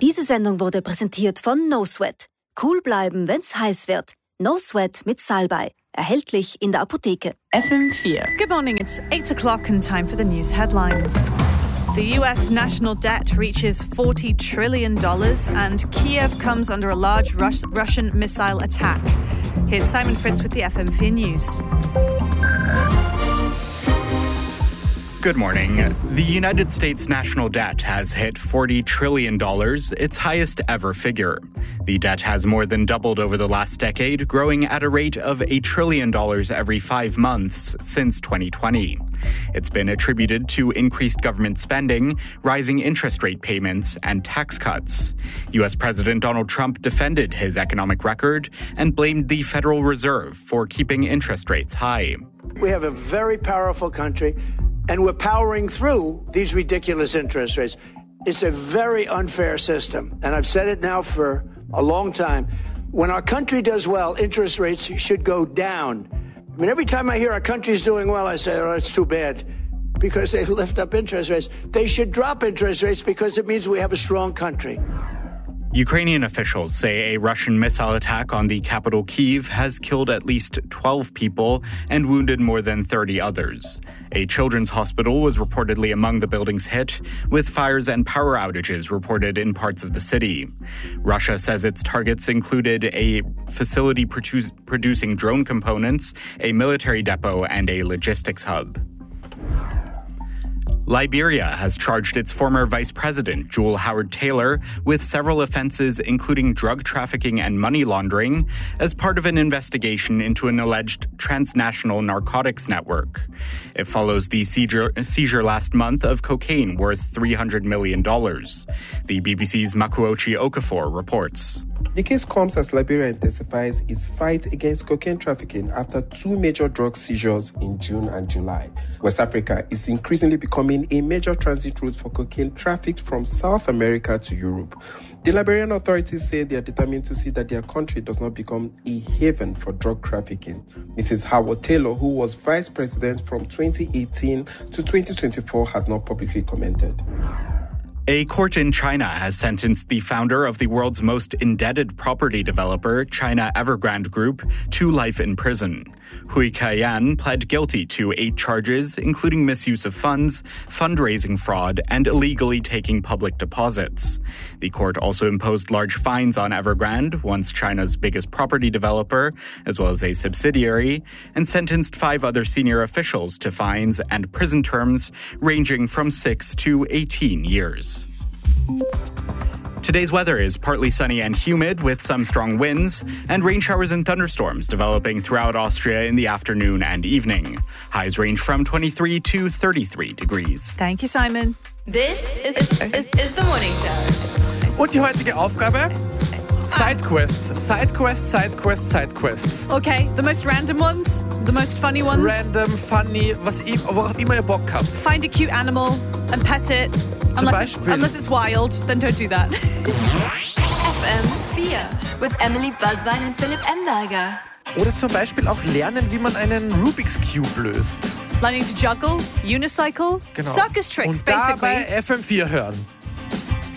Diese Sendung wurde präsentiert von No Sweat. Cool bleiben, wenn's heiß wird. No Sweat mit Salbei. Erhältlich in der Apotheke. FM4. Good morning, it's 8 o'clock and time for the news headlines. The US national debt reaches $40 trillion and Kiev comes under a large Russian missile attack. Here's Simon Fritz with the FM4 News. Good morning. The United States national debt has hit $40 trillion, its highest ever figure. The debt has more than doubled over the last decade, growing at a rate of $1 trillion every 5 months since 2020. It's been attributed to increased government spending, rising interest rate payments, and tax cuts. U.S. President Donald Trump defended his economic record and blamed the Federal Reserve for keeping interest rates high. We have a very powerful country, and we're powering through these ridiculous interest rates. It's a very unfair system, and I've said it now for a long time. When our country does well, interest rates should go down. I mean, every time I hear our country's doing well, I say, oh, it's too bad, because they lift up interest rates. They should drop interest rates because it means we have a strong country. Ukrainian officials say a Russian missile attack on the capital Kyiv has killed at least 12 people and wounded more than 30 others. A children's hospital was reportedly among the buildings hit, with fires and power outages reported in parts of the city. Russia says its targets included a facility producing drone components, a military depot, and a logistics hub. Liberia has charged its former vice president, Jewel Howard Taylor, with several offenses including drug trafficking and money laundering as part of an investigation into an alleged transnational narcotics network. It follows the seizure last month of cocaine worth $300 million. The BBC's Makuochi Okafor reports. The case comes as Liberia intensifies its fight against cocaine trafficking after 2 major drug seizures in June and July. West Africa is increasingly becoming a major transit route for cocaine trafficked from South America to Europe. The Liberian authorities say they are determined to see that their country does not become a haven for drug trafficking. Mrs. Howard Taylor, who was vice president from 2018 to 2024, has not publicly commented. A court in China has sentenced the founder of the world's most indebted property developer, China Evergrande Group, to life in prison. Hui Kaiyan pled guilty to 8 charges, including misuse of funds, fundraising fraud, and illegally taking public deposits. The court also imposed large fines on Evergrande, once China's biggest property developer, as well as a subsidiary, and sentenced 5 other senior officials to fines and prison terms ranging from 6 to 18 years. Today's weather is partly sunny and humid with some strong winds and rain showers and thunderstorms developing throughout Austria in the afternoon and evening. Highs range from 23 to 33 degrees. Thank you, Simon. This is the morning show. Und die heutige Aufgabe? Sidequests. Okay, the most random ones, the most funny ones. Random, funny, worauf immer ihr Bock habt. Find a cute animal and pet it. Unless it's wild, then don't do that. FM4 with Emily Buzzwine and Philipp Emberger. Oder zum Beispiel auch lernen, wie man einen Rubik's Cube löst. Learning to juggle, unicycle, Genau. circus tricks, Und basically. dabei FM4 hören.